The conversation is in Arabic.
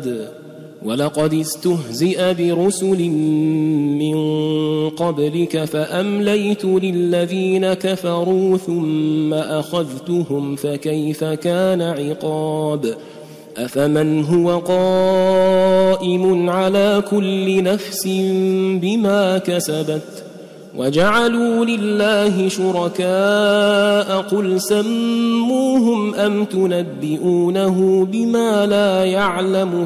العباد ولقد استهزئ برسل من قبلك فأمليت للذين كفروا ثم أخذتهم فكيف كان عقاب أفمن هو قائم على كل نفس بما كسبت وجعلوا لله شركاء قل سموهم أم تنبئونه بما لا يعلم